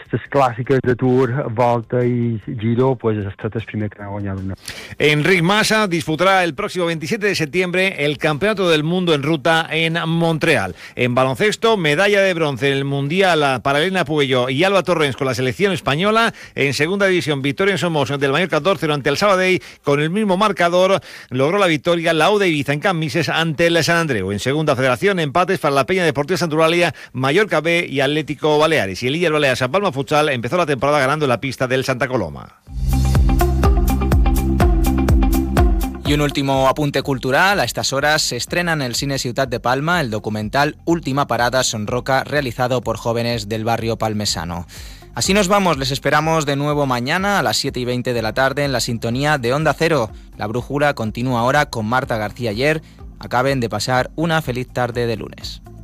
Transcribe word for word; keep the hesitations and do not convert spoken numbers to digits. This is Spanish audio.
les clàssiques de Tour, Volta y Giro, pues ha estat el primer que ha guanyat una. Enric Massa disputará el próximo veintisiete de septiembre el Campeonato del Mundo en ruta en Montreal. En baloncesto, medalla de bronce en el Mundial para Elena Puello y Alba Torrens con la selección española. En segunda división, victoria en Somos del Mallorca dos cero ante el Sabadell. Con el mismo marcador logró la victoria la U de Ibiza en Cammises ante el San Andreu. En segunda federación, empates para la Peña Deportiva Santuralia, Mallorca B y Atlético Baleares. Y el Illes Balears San Palma Futsal empezó la temporada ganando en la pista del Santa Coloma. Y un último apunte cultural. A estas horas se estrena en el Cine Ciutat de Palma el documental Última Parada Son Roca, realizado por jóvenes del barrio palmesano. Así nos vamos, les esperamos de nuevo mañana a las siete y veinte de la tarde en la sintonía de Onda Cero. La brújula continúa ahora con Marta García Ayer. Acaben de pasar una feliz tarde de lunes.